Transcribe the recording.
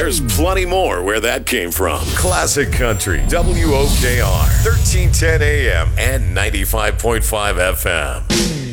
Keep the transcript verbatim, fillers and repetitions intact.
there's plenty more where that came from. Classic Country, W O K R, thirteen ten A M and ninety-five point five F M.